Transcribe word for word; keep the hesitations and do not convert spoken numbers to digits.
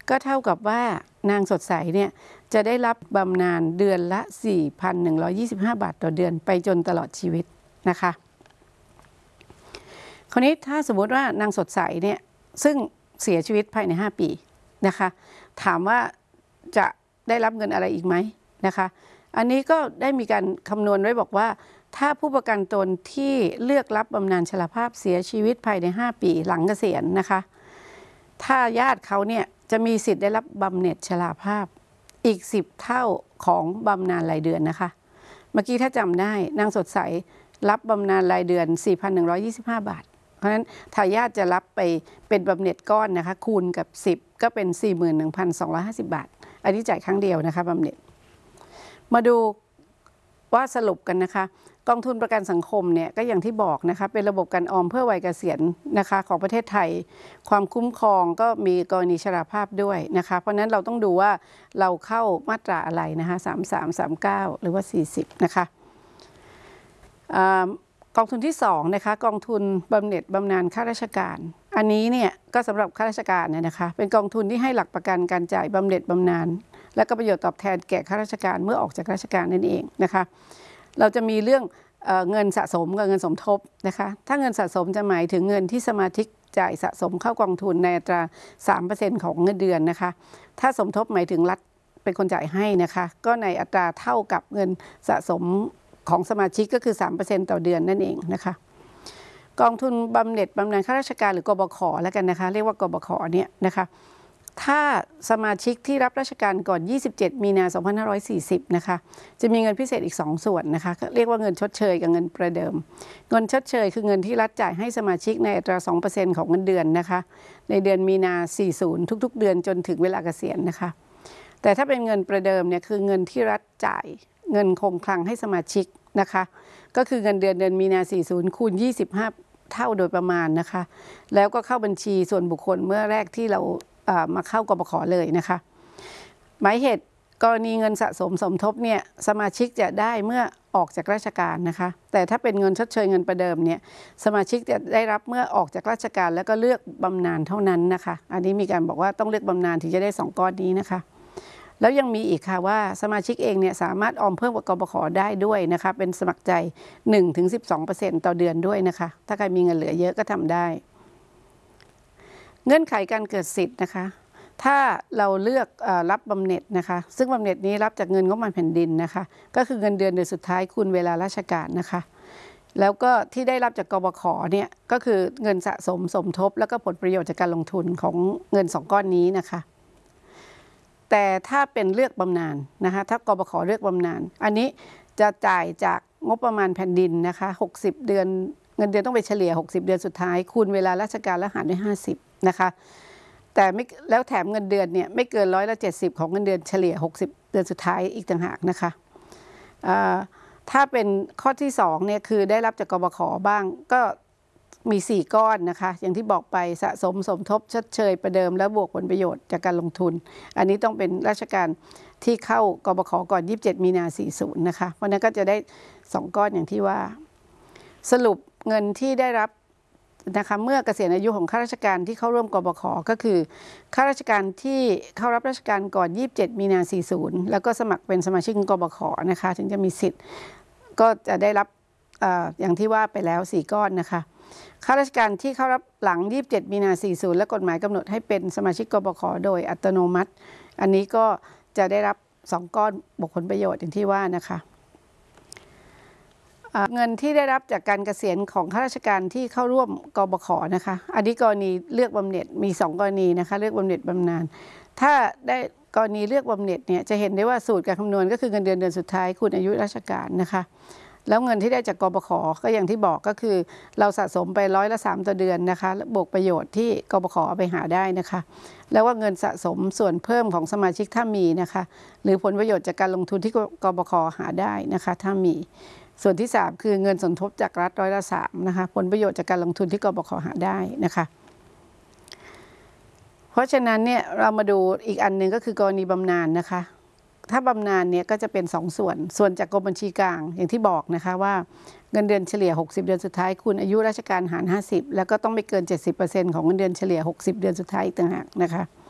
ก็เท่ากับว่านางสดใสเนี่ยจะได้รับบำนาญเดือนละ สี่พันหนึ่งร้อยยี่สิบห้า บาทต่อเดือนไปจนตลอดชีวิตนะคะคราวนี้ถ้าสมมติว่านางสดใสเนี่ยซึ่งเสียชีวิตภายในห้าปีนะคะถามว่าจะได้รับเงินอะไรอีกไหมนะคะอันนี้ก็ได้มีการคำนวณไว้บอกว่าถ้าผู้ประกันตนที่เลือกรับบำนาญชราภาพเสียชีวิตภายในห้าปีหลังเกษียณนะคะถ้าญาติเขาเนี่ยจะมีสิทธิ์ได้รับบำเหน็จชราภาพอีกสิบเท่าของบำนาญรายเดือนนะคะเมื่อกี้ถ้าจำได้นางสดใสรับบำนาญรายเดือน สี่พันหนึ่งร้อยยี่สิบห้า บาทเพราะฉะนั้นทายาทจะรับไปเป็นบำเหน็จก้อนนะคะคูณกับสิบก็เป็น สี่หมื่นหนึ่งพันสองร้อยห้าสิบ บาทอันนี้จ่ายครั้งเดียวนะคะบำเหน็จมาดูว่าสรุปกันนะคะกองทุนประกันสังคมเนี่ยก็อย่างที่บอกนะคะเป็นระบบการออมเพื่อวัยเกษียณนะคะของประเทศไทยความคุ้มครองก็มีกรณีชราภาพด้วยนะคะเพราะนั้นเราต้องดูว่าเราเข้ามาตราอะไรนะคะสามสาม สามเก้าหรือว่าสี่สิบนะคะกองทุนที่สองนะคะกองทุนบำเหน็จบำนาญข้าราชการอันนี้เนี่ยก็สำหรับข้าราชการเนี่ยนะคะเป็นกองทุนที่ให้หลักประกันการจ่ายบำเหน็จบำนาญและก็ประโยชน์ตอบแทนแก่ข้าราชการเมื่อออกจากราชการนั่นเองนะคะเราจะมีเรื่องเอ่อเงินสะสมกับเงินสมทบนะคะถ้าเงินสะสมจะหมายถึงเงินที่สมาชิกจ่ายสะสมเข้ากองทุนในอัตรา สามเปอร์เซ็นต์ ของเงินเดือนนะคะถ้าสมทบหมายถึงรัฐเป็นคนจ่ายให้นะคะก็ในอัตราเท่ากับเงินสะสมของสมาชิกก็คือ สามเปอร์เซ็นต์ ต่อเดือนนั่นเองนะคะกองทุนบำเหน็จบำนาญข้าราชการหรือกบข.แล้วกันนะคะเรียกว่ากบข.เนี่ยนะคะถ้าสมาชิกที่รับราชการก่อนยี่สิบเจ็ดมีนาสองพันห้าร้อยสี่สิบนะคะจะมีเงินพิเศษอีกสองส่วนนะคะเรียกว่าเงินชดเชยกับเงินประเดิมเงินชดเชยคือเงินที่รัฐจ่ายให้สมาชิกในอัตรา สองเปอร์เซ็นต์ ของเงินเดือนนะคะในเดือนมีนาสี่สิบทุกๆเดือนจนถึงเวลาเกษียณนะคะแต่ถ้าเป็นเงินประเดิมเนี่ยคือเงินที่รัฐจ่ายเงินคงคลังให้สมาชิกนะคะก็คือเงินเดือนเดือนมีนาสี่สิบคูณยี่สิบห้าเท่าโดยประมาณนะคะแล้วก็เข้าบัญชีส่วนบุคคลเมื่อแรกที่เรามาเข้ากบข.เลยนะคะหมายเหตุกรณีเงินสะสมสมทบเนี่ยสมาชิกจะได้เมื่อออกจากราชการนะคะแต่ถ้าเป็นเงินชดเชยเงินประเดิมเนี่ยสมาชิกจะได้รับเมื่อออกจากราชการแล้วก็เลือกบำนาญเท่านั้นนะคะอันนี้มีการบอกว่าต้องเลือกบำนาญถึงจะได้สองก้อนนี้นะคะแล้วยังมีอีกค่ะว่าสมาชิกเองเนี่ยสามารถออมเพิ่มกับกบข.ได้ด้วยนะคะเป็นสมัครใจ หนึ่งถึงสิบสองเปอร์เซ็นต์ ต่อเดือนด้วยนะคะถ้าใครมีเงินเหลือเยอะก็ทำได้เงื่อนไขการเกิดสิทธิ์นะคะถ้าเราเลือกรับบำเหน็จนะคะซึ่งบำเหน็จนี้รับจากเงินงบประมาณแผ่นดินนะคะก็คือเงินเดือนเดือนสุดท้ายคูณเวลาราชการนะคะแล้วก็ที่ได้รับจากกบข.เนี่ยก็คือเงินสะสมสมทบแล้วก็ผลประโยชน์จากการลงทุนของเงินสองก้อนนี้นะคะแต่ถ้าเป็นเลือกบำนาญนะคะถ้ากบข.เลือกบำนาญอันนี้จะจ่ายจากงบประมาณแผ่นดินนะคะหกสิบเดือนเงินเดือนต้องไปเฉลี่ยหกสิบเดือนสุดท้ายคูณเวลาราชการแล้วหารด้วยห้าสิบนะคะแต่ไม่แล้วแถมเงินเดือนเนี่ยไม่เกินร้อยละเจ็ดสิบของเงินเดือนเฉลี่ยหกสิบเดือนสุดท้ายอีกต่างหากนะคะถ้าเป็นข้อที่สองเนี่ยคือได้รับจากกบข.บ้างก็มีสี่ก้อนนะคะอย่างที่บอกไปสะสมสมทบชดเชยประเดิมและบวกผลประโยชน์จากการลงทุนอันนี้ต้องเป็นราชการที่เข้ากบข.ก่อนยี่สิบเจ็ดมีนาสี่สิบนะคะเพราะนั้นก็จะได้สองก้อนอย่างที่ว่าสรุปเงินที่ได้รับนะคะเมื่อเกษียณอายุของข้าราชการที่เข้าร่วมกบข.ก็คือข้าราชการที่เข้ารับราชการก่อนยี่สิบเจ็ดมีนาสี่สิบแล้วก็สมัครเป็นสมาชิกกบข.นะคะถึงจะมีสิทธิ์ก็จะได้รับ อ, อย่างที่ว่าไปแล้วสี่ก้อนนะคะข้าราชการที่เข้ารับหลังยี่สิบเจ็ดมีนาสี่สิบและกฎหมายกำหนดให้เป็นสมาชิกกบข.โดยอัตโนมัติอันนี้ก็จะได้รับสองก้อนบวกผลประโยชน์อย่างที่ว่านะคะเงินที่ได้รับจากการเกษียณของข้าราชการที่เข้าร่วมกบข.นะคะอันนี้กรณีเลือกบำเหน็จมีสองกรณีนะคะเลือกบำเหน็จบำนาญถ้าได้กรณีเลือกบำเหน็จเนี่ยจะเห็นได้ว่าสูตรการคำนวณก็คือเงินเดือนเดือนสุดท้ายคูณอายุราชการนะคะแล้วเงินที่ได้จากกบข.ก็อย่างที่บอกก็คือเราสะสมไปร้อยละสามต่อเดือนนะคะบวกประโยชน์ที่กบข.เอาไปหาได้นะคะแล้วว่าเงินสะสมส่วนเพิ่มของสมาชิกถ้ามีนะคะหรือผลประโยชน์จากการลงทุนที่กบข.หาได้นะคะถ้ามีส่วนที่สามคือเงินสมทบจากรัฐร้อยละสามนะคะผลประโยชน์จากการลงทุนที่กบข.หาได้นะคะเพราะฉะนั้นเนี่ยเรามาดูอีกอันหนึ่งก็คือกรณีบำนาญนะคะถ้าบำนาญเนี่ยก็จะเป็นสองส่วนส่วนจากกรมบัญชีกลางอย่างที่บอกนะคะว่าเงินเดือนเฉลี่ยหกสิบเดือนสุดท้ายคูณอายุราชการหารห้าสิบแล้วก็ต้องไม่เกิน เจ็ดสิบเปอร์เซ็นต์ ของเงินเดือนเฉลี่ยหกสิบเดือนสุดท้ายอีกต่างหากนะคะ